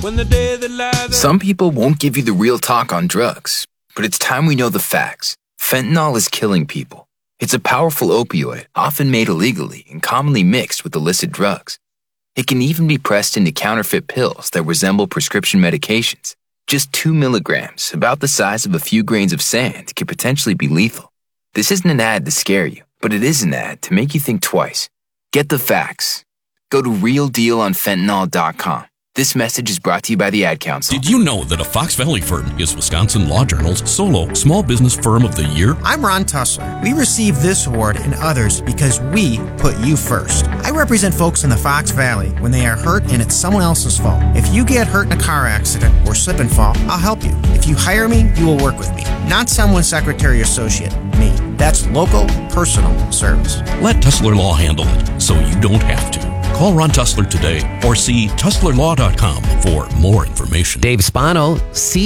Some people won't give you the real talk on drugs, but it's time we know the facts. Fentanyl is killing people. It's a powerful opioid, often made illegally and commonly mixed with illicit drugs. It can even be pressed into counterfeit pills that resemble prescription medications. Just 2 milligrams, about the size of a few grains of sand, can potentially be lethal. This isn't an ad to scare you, but it is an ad to make you think twice. Get the facts. Go to realdealonfentanyl.com. This message is brought to you by the Ad Council. Did you know that a Fox Valley firm is Wisconsin Law Journal's solo Small Business Firm of the Year? I'm Ron Tussler. We received this award and others because we put you first. I represent folks in the Fox Valley when they are hurt and it's someone else's fault. If you get hurt in a car accident or slip and fall, I'll help you. If you hire me, you will work with me. Not someone's secretary or associate, me. That's local, personal service. Let Tussler Law handle it so you don't have to. Call Ron Tussler today or see TusslerLaw.com for more information. Dave Spano,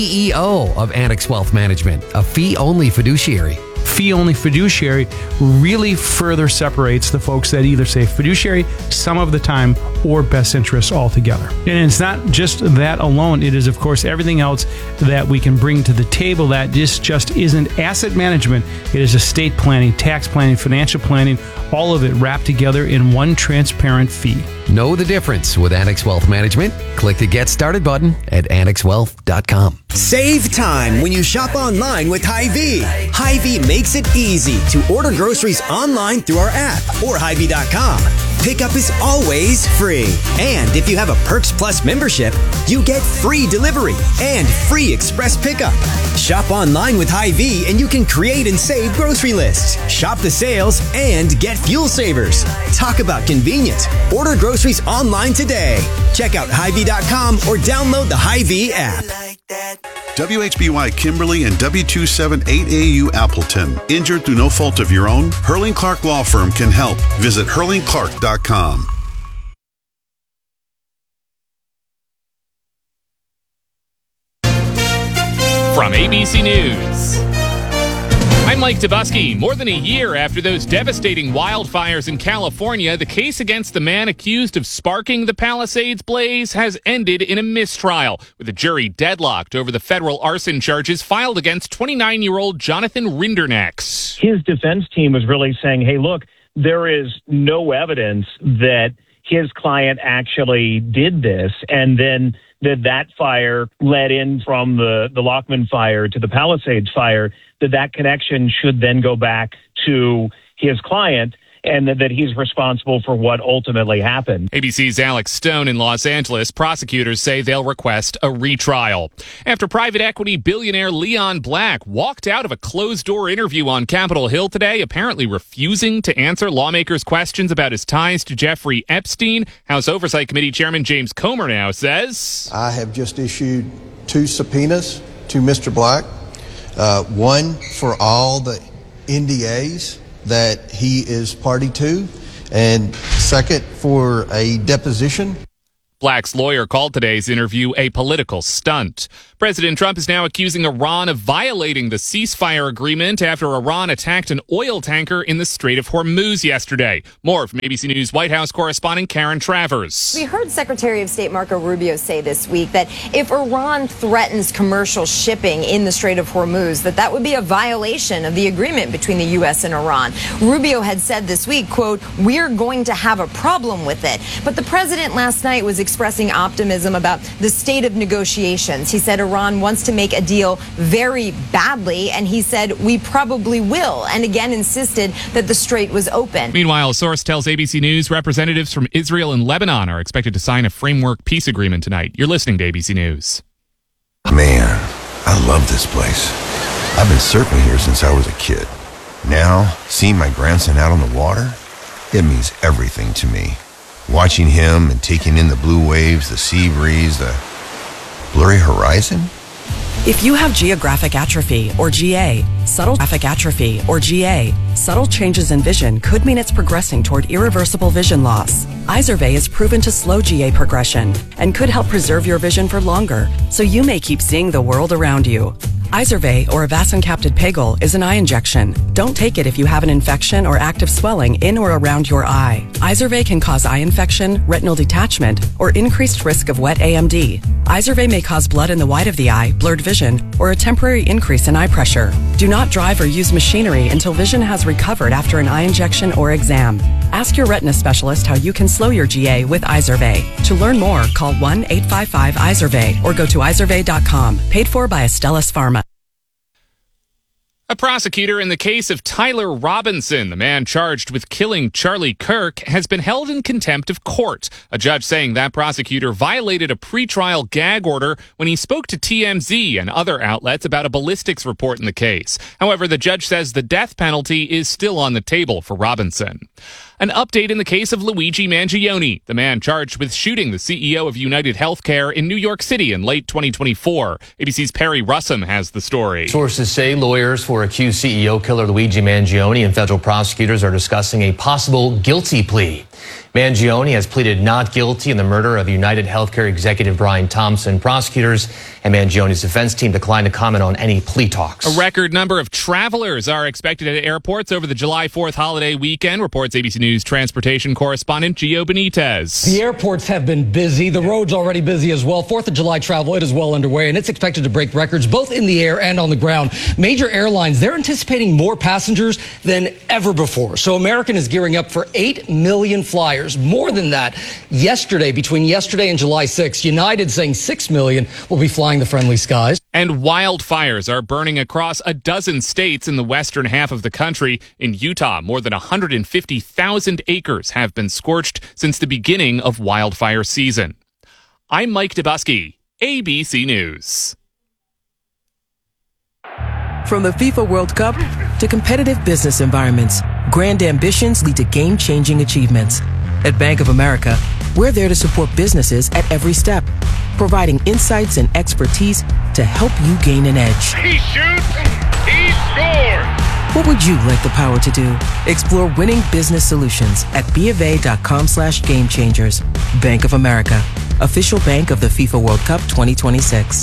CEO of Annex Wealth Management, a fee-only fiduciary. Fee-only fiduciary really further separates the folks that either say fiduciary some of the time or best interests altogether. And it's not just that alone. It is, of course, everything else that we can bring to the table that just isn't asset management. It is estate planning, tax planning, financial planning, all of it wrapped together in one transparent fee. Know the difference with Annex Wealth Management? Click the Get Started button at annexwealth.com. Save time when you shop online with Hy-Vee. Hy-Vee makes it easy to order groceries online through our app or Hy-Vee.com. Pickup is always free. And if you have a Perks Plus membership, you get free delivery and free express pickup. Shop online with Hy-Vee and you can create and save grocery lists, shop the sales, and get fuel savers. Talk about convenient. Order groceries online today. Check out Hy-Vee.com or download the Hy-Vee app. WHBY Kimberly and W278AU Appleton. Injured through no fault of your own? Hurling Clark Law Firm can help. Visit hurlingclark.com. From ABC News, I'm Mike Dubusky. More than a year after those devastating wildfires in California, the case against the man accused of sparking the Palisades blaze has ended in a mistrial, with a jury deadlocked over the federal arson charges filed against 29-year-old Jonathan Rindernex. His defense team was really saying, hey, look, there is no evidence that his client actually did this, and then that fire led in from the Lockman fire to the Palisades fire, that connection should then go back to his client, and that he's responsible for what ultimately happened. ABC's Alex Stone in Los Angeles. Prosecutors say they'll request a retrial after private equity billionaire Leon Black walked out of a closed-door interview on Capitol Hill today, apparently refusing to answer lawmakers' questions about his ties to Jeffrey Epstein. House Oversight Committee Chairman James Comer now says, I have just issued 2 subpoenas to Mr. Black, one for all the NDAs that he is party to, and second for a deposition. Black's lawyer called today's interview a political stunt. President Trump is now accusing Iran of violating the ceasefire agreement after Iran attacked an oil tanker in the Strait of Hormuz yesterday. More from ABC News White House correspondent Karen Travers. We heard Secretary of State Marco Rubio say this week that if Iran threatens commercial shipping in the Strait of Hormuz, that would be a violation of the agreement between the U.S. and Iran. Rubio had said this week, quote, we're going to have a problem with it. But the president last night was expressing optimism about the state of negotiations. He said Iran wants to make a deal very badly, and he said we probably will, and again insisted that the strait was open. Meanwhile, a source tells ABC News representatives from Israel and Lebanon are expected to sign a framework peace agreement tonight. You're listening to ABC News. Man, I love this place. I've been surfing here since I was a kid. Now, seeing my grandson out on the water, it means everything to me. Watching him and taking in the blue waves, the sea breeze, the blurry horizon. If you have geographic atrophy, or GA, subtle graphic atrophy, or GA, subtle changes in vision could mean it's progressing toward irreversible vision loss. Izervay is proven to slow GA progression and could help preserve your vision for longer, so you may keep seeing the world around you. Izervay, or avacincaptad pegol, is an eye injection. Don't take it if you have an infection or active swelling in or around your eye. Izervay can cause eye infection, retinal detachment, or increased risk of wet AMD. Izervay may cause blood in the white of the eye, blurred vision, or a temporary increase in eye pressure. Do not drive or use machinery until vision has recovered after an eye injection or exam. Ask your retina specialist how you can slow your GA with Izervay. To learn more, call 1-855-IZERVAY or go to izervay.com. Paid for by Astellas Pharma. A prosecutor in the case of Tyler Robinson, the man charged with killing Charlie Kirk, has been held in contempt of court. A judge saying that prosecutor violated a pretrial gag order when he spoke to TMZ and other outlets about a ballistics report in the case. However, the judge says the death penalty is still on the table for Robinson. An update in the case of Luigi Mangione, the man charged with shooting the CEO of United Healthcare in New York City in late 2024. ABC's Perry Russum has the story. Sources say lawyers for accused CEO killer Luigi Mangione and federal prosecutors are discussing a possible guilty plea. Mangione has pleaded not guilty in the murder of United Healthcare executive Brian Thompson. Prosecutors and Mangione's defense team declined to comment on any plea talks. A record number of travelers are expected at airports over the July 4th holiday weekend, reports ABC News transportation correspondent Gio Benitez. The airports have been busy. The road's already busy as well. 4th of July travel, it is well underway, and it's expected to break records both in the air and on the ground. Major airlines, they're anticipating more passengers than ever before. So American is gearing up for 8 million flyers. More than that, between yesterday and July 6th, United saying 6 million will be flying the friendly skies. And wildfires are burning across a dozen states in the western half of the country. In Utah, more than 150,000 acres have been scorched since the beginning of wildfire season. I'm Mike Dubusky, ABC News. From the FIFA World Cup to competitive business environments, grand ambitions lead to game-changing achievements. At Bank of America, we're there to support businesses at every step, providing insights and expertise to help you gain an edge. He shoots, he scores! What would you like the power to do? Explore winning business solutions at BofA.com/gamechangers. Bank of America, official bank of the FIFA World Cup 2026.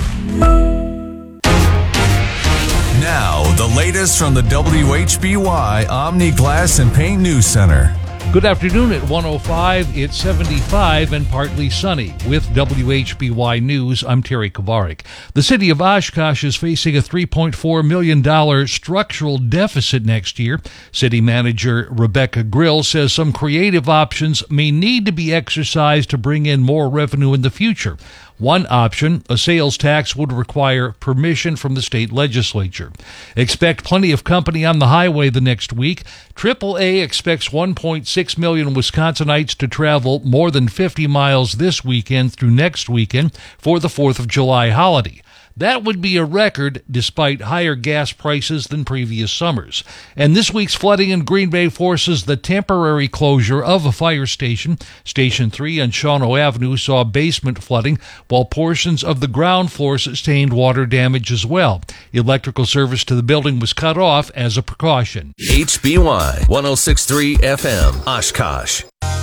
Now, the latest from the WHBY Omni Glass and Paint News Center. Good afternoon at 105. It's 75 and partly sunny. With WHBY News, I'm Terry Kovarik. The city of Oshkosh is facing a $3.4 million structural deficit next year. City manager Rebecca Grill says some creative options may need to be exercised to bring in more revenue in the future. One option, a sales tax, would require permission from the state legislature. Expect plenty of company on the highway the next week. AAA expects 1.6 million Wisconsinites to travel more than 50 miles this weekend through next weekend for the 4th of July holiday. That would be a record despite higher gas prices than previous summers. And this week's flooding in Green Bay forces the temporary closure of a fire station. Station 3 on Shawano Avenue saw basement flooding, while portions of the ground floor sustained water damage as well. Electrical service to the building was cut off as a precaution. HBY 106.3 FM, Oshkosh.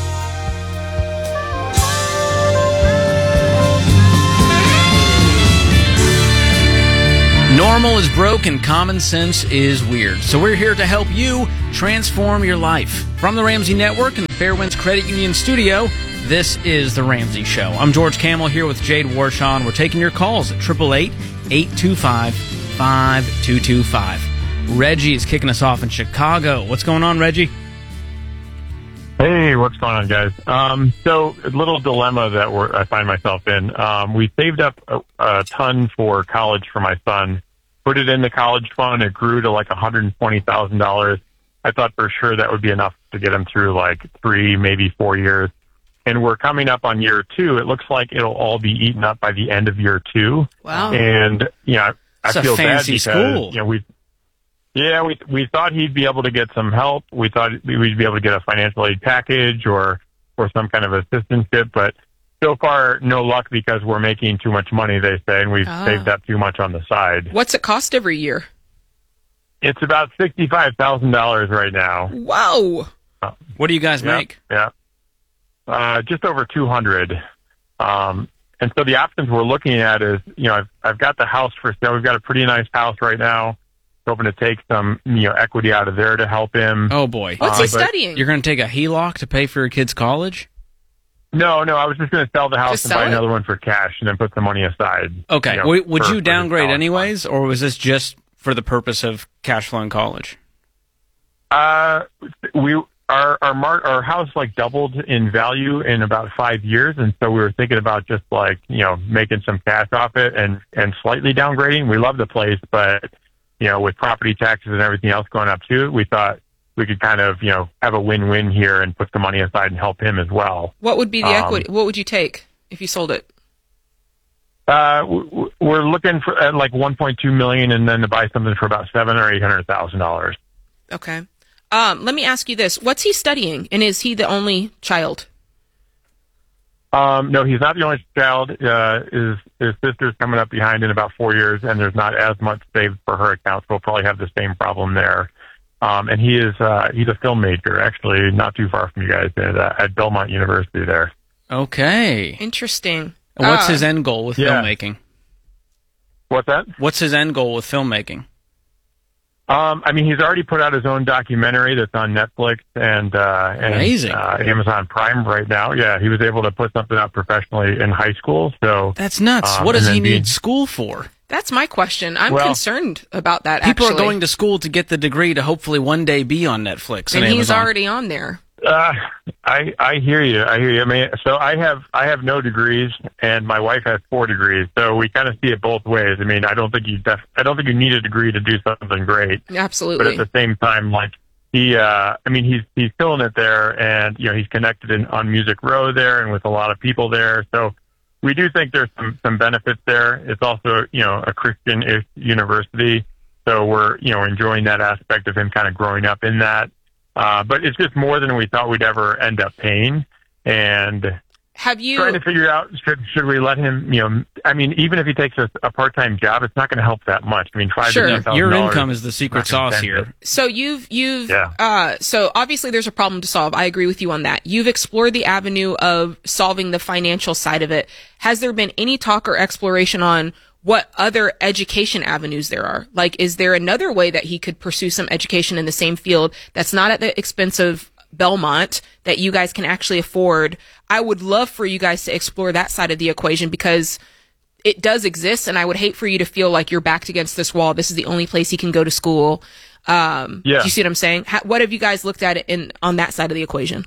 Normal is broke and common sense is weird. So we're here to help you transform your life. From the Ramsey Network and the Fairwinds Credit Union studio, this is The Ramsey Show. I'm George Camel here with Jade Warshaw. We're taking your calls at 888-825-5225. Reggie is kicking us off in Chicago. What's going on, Reggie? Hey, what's going on, guys? So a little dilemma that I find myself in. We saved up a ton for college for my son, put it in the college fund. It grew to like $120,000. I thought for sure that would be enough to get him through like 3, maybe 4 years. And we're coming up on year 2. It looks like it'll all be eaten up by the end of year 2. Wow. And, I feel bad because, school. we thought he'd be able to get some help. We thought we'd be able to get a financial aid package or some kind of assistantship, but so far, no luck because we're making too much money, they say, and we've saved up too much on the side. What's it cost every year? It's about $65,000 right now. Wow. What do you guys make? Yeah. Just over 200. And so the options we're looking at is, I've got the house for sale. We've got a pretty nice house right now. Hoping to take some, equity out of there to help him. Oh boy. What's he studying? You're going to take a HELOC to pay for your kid's college? No, I was just going to sell the house and buy it? another one for cash and then put some money aside. Okay. Would you downgrade anyways, or was this just for the purpose of cash flow in college? Our house doubled in value in about 5 years, and so we were thinking about just making some cash off it and slightly downgrading. We love the place, but with property taxes and everything else going up too, we thought we could kind of have a win-win here and put some money aside and help him as well. What would be the equity? What would you take if you sold it? We're looking for at $1.2 million, and then to buy something for about $700,000 or $800,000. Okay. Let me ask you this: what's he studying, and is he the only child? No, he's not the only child. His sister's coming up behind in about 4 years, and there's not as much saved for her account, so we'll probably have the same problem there. And he's a film major, actually, not too far from you guys at Belmont University there. Okay. Interesting. And what's his end goal with filmmaking? What's that? What's his end goal with filmmaking? He's already put out his own documentary that's on Netflix and Amazon Prime right now. Yeah, he was able to put something out professionally in high school. So that's nuts. What does he need school for? That's my question. I'm concerned about that. People are going to school to get the degree to hopefully one day be on Netflix and he's Amazon. already on there. I hear you. So I have no degrees, and my wife has 4 degrees. So we kind of see it both ways. I don't think you need a degree to do something great. Absolutely. But at the same time, he's killing it there, and he's connected on Music Row there, and with a lot of people there. So we do think there's some benefits there. It's also a Christian-ish university, so we're enjoying that aspect of him kind of growing up in that. But it's just more than we thought we'd ever end up paying. And have you trying to figure out, should we let him, even if he takes a part-time job, it's not going to help that much. $5,000 to $10,000. Your income is the secret sauce here. So so obviously there's a problem to solve. I agree with you on that. You've explored the avenue of solving the financial side of it. Has there been any talk or exploration on what other education avenues there are? Is there another way that he could pursue some education in the same field that's not at the expense of Belmont that you guys can actually afford? I would love for you guys to explore that side of the equation because it does exist, and I would hate for you to feel like you're backed against this wall. This is the only place he can go to school. Do you see what I'm saying? What have you guys looked at on that side of the equation?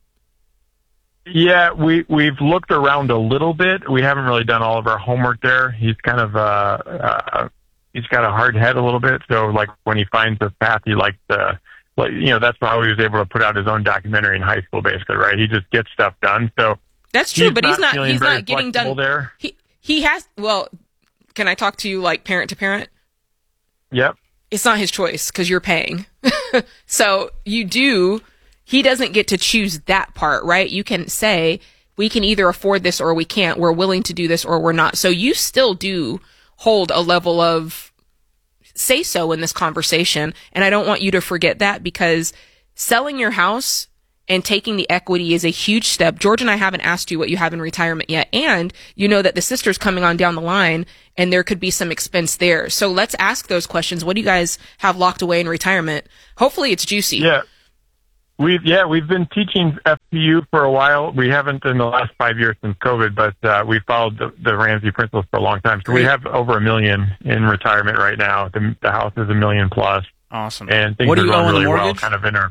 Yeah, we've looked around a little bit. We haven't really done all of our homework there. He's kind of he's got a hard head a little bit. So when he finds a path he likes to, that's how he was able to put out his own documentary in high school, basically, right? He just gets stuff done. So that's true, but he's not getting done there. He has. Well, can I talk to you parent to parent? Yep. It's not his choice because you're paying. So he doesn't get to choose that part, right? You can say, we can either afford this or we can't. We're willing to do this or we're not. So you still do hold a level of say-so in this conversation. And I don't want you to forget that because selling your house and taking the equity is a huge step. George and I haven't asked you what you have in retirement yet. And you know that the sister's coming on down the line and there could be some expense there. So let's ask those questions. What do you guys have locked away in retirement? Hopefully it's juicy. Yeah. We've been teaching FPU for a while. We haven't in the last 5 years since COVID, but we followed the Ramsey principles for a long time. So we have over $1 million in retirement right now. The house is $1 million plus. Awesome. And things what do you are owe going on really the well, mortgage? kind of in our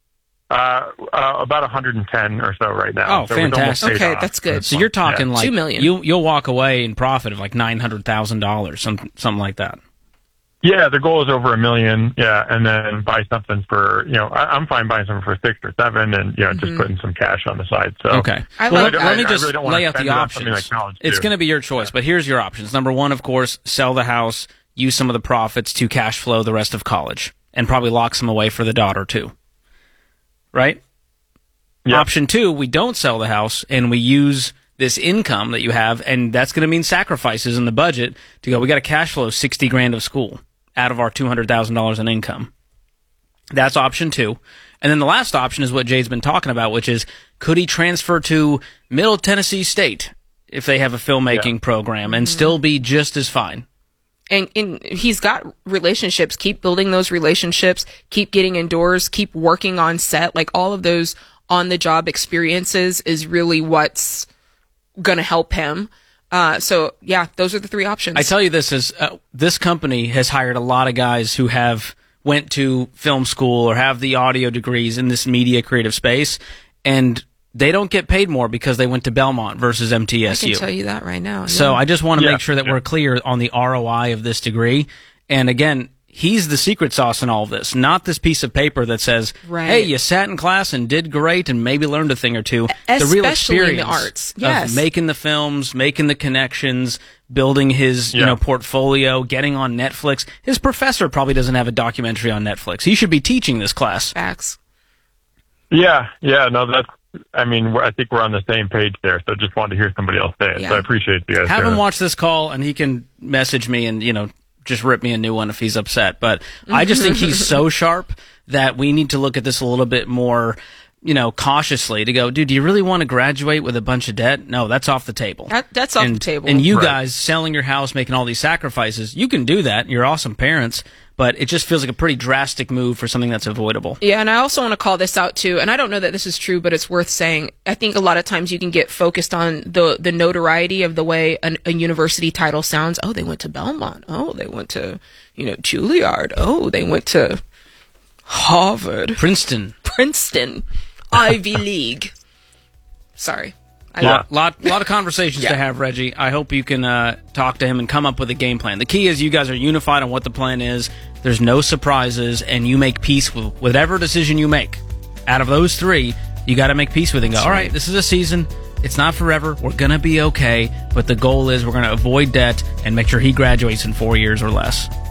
about 110 or so right now. Oh, so fantastic! Okay, that's good. So you're talking $2 million. You'll walk away in profit of $900,000, something like that. Yeah, the goal is over $1 million. Yeah, and then buy something for I'm fine buying something for 6 or 7, and just putting some cash on the side. So okay, let me just lay out the options. It's going to be your choice, but here's your options. Number 1, of course, sell the house, use some of the profits to cash flow the rest of college, and probably lock some away for the daughter too. Right? Yep. Option 2, we don't sell the house and we use this income that you have, and that's going to mean sacrifices in the budget to go, we got to cash flow $60,000 of school out of our $200,000 in income. That's option 2. And then the last option is what Jay's been talking about, which is, could he transfer to Middle Tennessee State? if they have a filmmaking program and still be just as fine. And he's got relationships. Keep building those relationships. Keep getting indoors. Keep working on set. Like, all of those on-the-job experiences is really what's going to help him. So, yeah, those are the three options. I tell you this, this company has hired a lot of guys who went to film school or have the audio degrees in this media creative space, and they don't get paid more because they went to Belmont versus MTSU. I can tell you that right now. So I just want to make sure that we're clear on the ROI of this degree. And again, he's the secret sauce in all of this, not this piece of paper that says, hey, you sat in class and did great and maybe learned a thing or two. Especially the real experience in the arts. Yes. of making the films, making the connections, building his portfolio, getting on Netflix. His professor probably doesn't have a documentary on Netflix. He should be teaching this class. Facts. Yeah, no, I think we're on the same page there, so just wanted to hear somebody else say it. Yeah. So I appreciate you guys. Have him watch this call, and he can message me and, just rip me a new one if he's upset. But I just think he's so sharp that we need to look at this a little bit more, cautiously to go, dude, do you really want to graduate with a bunch of debt? No, that's off the table. That's off the table. And you guys selling your house, making all these sacrifices, you can do that. You're awesome parents. But it just feels like a pretty drastic move for something that's avoidable. Yeah, and I also want to call this out too, and I don't know that this is true, but it's worth saying. I think a lot of times you can get focused on the notoriety of the way a university title sounds. Oh, they went to Belmont. Oh, they went to, Juilliard. Oh, they went to Harvard. Princeton. Ivy League. Sorry. Lot of conversations to have, Reggie. I hope you can talk to him and come up with a game plan. The key is you guys are unified on what the plan is. There's no surprises, and you make peace with whatever decision you make. Out of those three, you got to make peace with it and go, all right, this is a season. It's not forever. We're going to be okay. But the goal is we're going to avoid debt and make sure he graduates in 4 years or less.